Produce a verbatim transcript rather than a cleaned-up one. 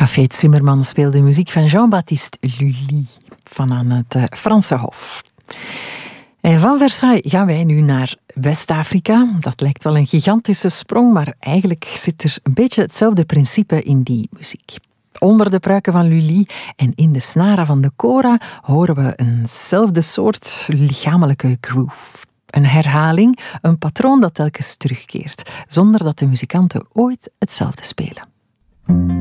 Café Zimmermann speelde muziek van Jean-Baptiste Lully van aan het uh, Franse Hof. En van Versailles gaan wij nu naar West-Afrika. Dat lijkt wel een gigantische sprong, maar eigenlijk zit er een beetje hetzelfde principe in die muziek. Onder de pruiken van Lully en in de snaren van de kora horen we eenzelfde soort lichamelijke groove. Een herhaling, een patroon dat telkens terugkeert, zonder dat de muzikanten ooit hetzelfde spelen.